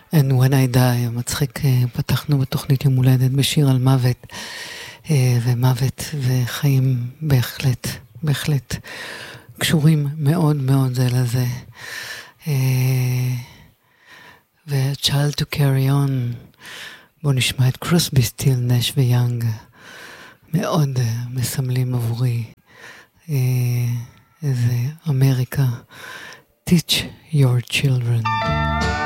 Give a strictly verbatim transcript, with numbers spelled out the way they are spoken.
And When I Die, מצחיק, פתחנו בתוכנית יום הולדת בשיר על מוות, ומוות וחיים בהחלט, בהחלט קשורים מאוד מאוד זה לזה. ו-Child to Carry On, בואו נשמע את קרוסבי, סטיל, נש ויאנג, מאוד מסמלים עבורי איזה אמריקה. Teach your children.